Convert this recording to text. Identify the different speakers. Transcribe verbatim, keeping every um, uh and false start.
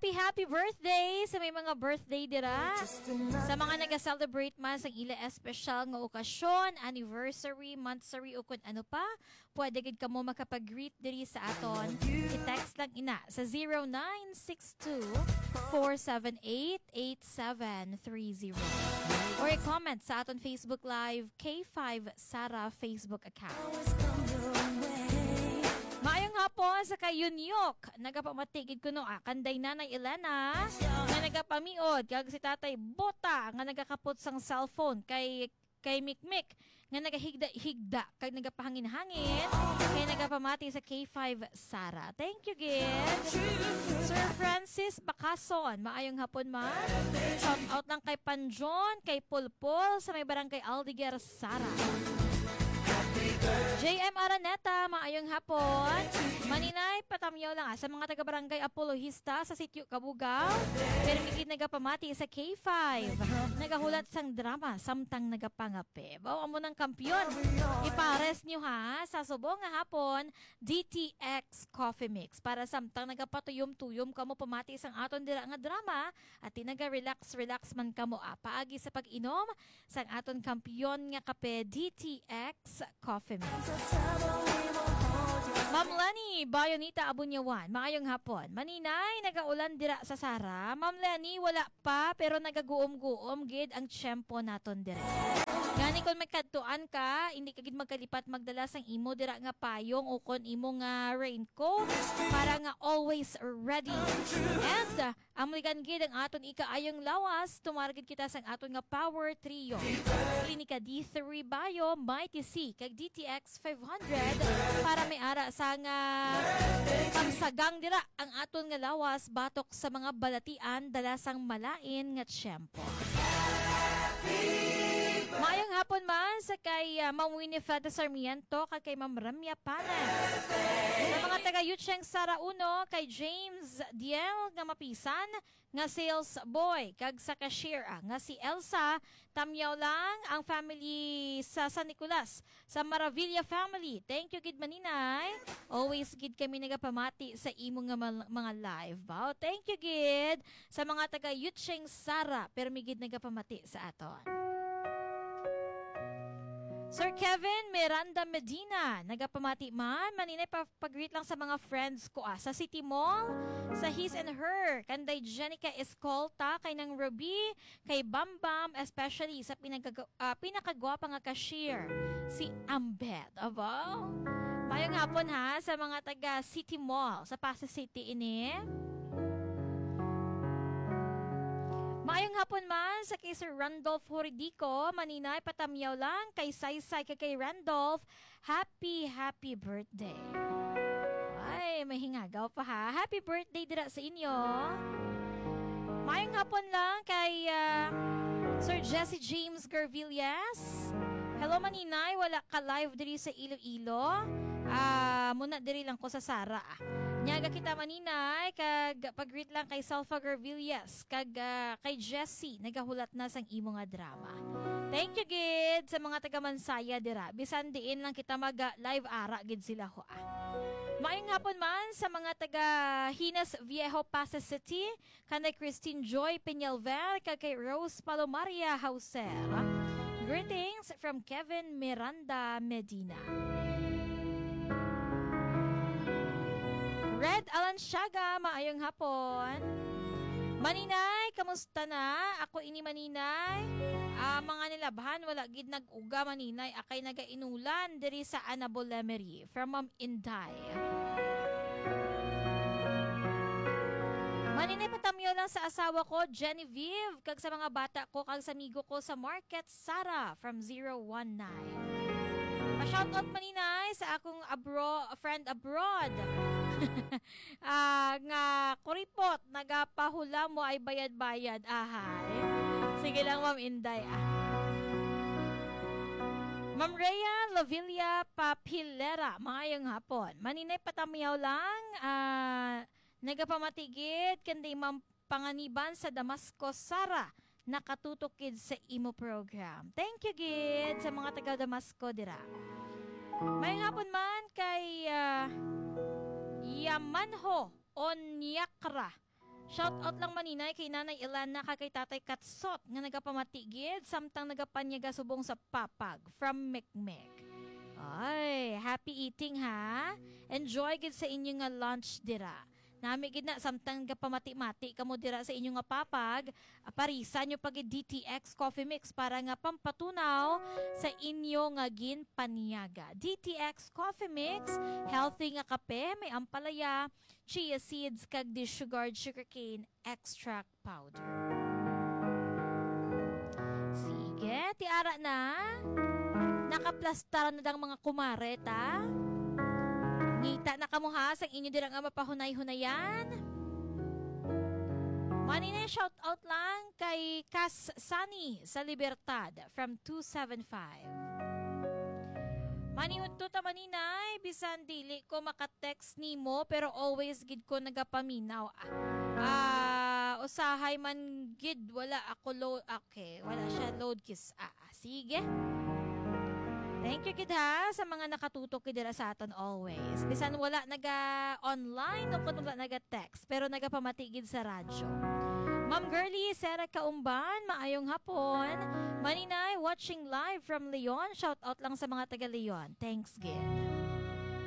Speaker 1: happy, happy birthday sa may mga birthday dira. Sa mga nag-celebrate man sa ila espesyal nga okasyon, anniversary, monthsary o kung ano pa, pwede gid kamo makapag-greet diri sa aton. I-text lang ina sa zero nine six two, four seven eight, eight seven three zero or i-comment sa aton Facebook Live K five Sara Facebook account. Maayong hapon sa kay Yunyok. Nagapamatigid ko no, ah, kanday nanay Elena nga nagapamiod. Kag si tatay Bota nga nagakapot sang cellphone kay kay Mikmik nga nagahigda-higda kag nagapahangin-hangin kay nagapamati sa K five Sara. Thank you, Gid. Sir Francis Bakason, maayong hapon man. Shout out lang kay Panjon, kay Pulpul sa may barangay Aldeguer, Sara. J M Araneta, maayong hapon. Maninay, patamyaw lang ah, sa mga taga-barangay Apollohista sa Sitio Kabugao. Pero higit nagapamati sa K five. Nagahulat sang drama, samtang nagapangape. Bawa mo ng kampyon. Ipares nyo ha, sa subong nga hapon, D T X Coffee Mix. Para samtang nagapatuyom-tuyom kamo pamati sang aton dira nga drama at tinaga-relax-relax man kamo ah, paagi sa pag-inom sang aton kampyon nga kape D T X Coffee Mix. Ma'am Lenny, Bayonita Abunyawan, maayong hapon. Maninay, nagaulan dira sa Sara. Ma'am Lenny, wala pa pero nagaguom-guom gid ang tiyempo naton dira. Gani kung may kadtuan ka, hindi ka gid magkalipat magdala sang imo dira nga payong o kon imo nga raincoat para nga always ready. And uh, amuligan gid ang aton ikaayong lawas, tumargid kita sang aton nga power trio. Klinika D three Bio, Mighty C, kag D T X five hundred para may ara sa nga pagsagang dira ang aton nga lawas batok sa mga balatian dala sang malain nga tiyempo. Maayong hapon man sa kay uh, Ma'am Winifred Sarmiento kag kay Ma'am Ramya Panan. Sa mga taga-Yucheng Sara Uno, kay James Diel nga mapisan nga sales boy kag sa cashier ah, nga si Elsa. Tamyaw lang ang family sa San Nicolas sa Maravilla family. Thank you gid maninay. Always gid kami nagapamati sa imo nga mal- mga live ba. Thank you gid sa mga taga-Yucheng Sara pero migid nagapamati sa aton. Sir Kevin Miranda Medina, nagapamati man, maninay pa pag-greet lang sa mga friends ko ah, sa City Mall, sa His and Her, kanday Jenica Escolta, kay nang Ruby, kay Bambam, especially sa pinag- uh, pinakagwapa nga cashier, si Ambet. Aba? Mayong hapon ha, sa mga taga City Mall, sa Pasay City ini. Maayong hapon man sa kay Sir Randolph Horidico, maninay patamyaw lang kay Saysay kay kay Randolph, happy happy birthday. Ay, may hingagaw pa ha. Happy birthday dira sa inyo. Maayong hapon lang kay uh, Sir Jesse James Garvillas. Hello maninay, wala ka live diri sa Iloilo. Ah, uh, muna diri lang ko sa Sara. Nyaga kita maninay, kag pag-greet lang kay Salva Garvillas, kag uh, kay Jessie, nagahulat na sang imo nga drama. Thank you gid sa mga taga-Mansaya dira. Bisan diin lang kita mag-live ara gid sila ho ah. Maayong hapon man sa mga taga Hinas Viejo Pasay City, kanay Christine Joy Peñalver, kag kay Rose Palomaria Hauser. Greetings from Kevin Miranda Medina. Red Alansyaga, maayong hapon. Maninay, kamusta na? Ako ini maninay. Ah, mga nilabahan, wala gid nag-uga maninay. Akay nagainulan diri sa Annabel Lemery from Ma'am Inday. Maninay, patamyo lang sa asawa ko, Genevieve, kag sa mga bata ko, kag sa amigo ko sa Market, Sara from zero one nine. Pa-shoutout maninay sa akong abro, friend abroad. ah, nga kuripot, nagapahula mo ay bayad-bayad. Ahay. Sige lang, Ma'am Inday. Ah. Ma'am Rhea Lavilla Papilera, maayong hapon. Maninay patamyaw lang, ah, nagapamatigid, kanday Ma'am Panganiban sa Damascus, Sara, nakatutukid sa imo program. Thank you, gid, sa mga taga Damasco dira. May hapon man kay uh, Yamanho Onyakra Shout out lang maninay kay Nanay Ilana kay Tatay Katsot nga nagapamatigid samtang nagapanyaga subong sa papag from Mekmek. Ay, happy eating ha. Enjoy gid sa inyo nga lunch dira. Nami gid na samtang gapamati-mati kamo dira sa inyo nga papag, aparisan nyo pag D T X Coffee Mix para nga pampatunaw sa inyo nga ginpaniyaga. D T X Coffee Mix, healthy nga kape, may ampalaya, chia seeds kag desugared sugarcane extract powder. Sige, tiara na. Nakaplastar na dang mga kumare ta. Ngita na kamo ha sang inyo dirang nga mapahunay-hunayan. Manina shout out lang kay Cas Sani sa Libertad from two seven five. Manihunto ta maninay, bisan dili ko maka-text nimo pero always gid ko nagapaminaw. Ah, uh, usahay man gid wala ako load. Okay, wala siya load kiss. Ah, ah, sige. Thank you gid ha sa mga nakatutok gid dira sa aton always. Bisan wala naga-online o kun wala naga-text pero nagapamati gid sa radyo. Ma'am Girlie, Sera Kaumban, maayong hapon. Maninay, watching live from Leon. Shout out lang sa mga taga Leon. Thanks, gid.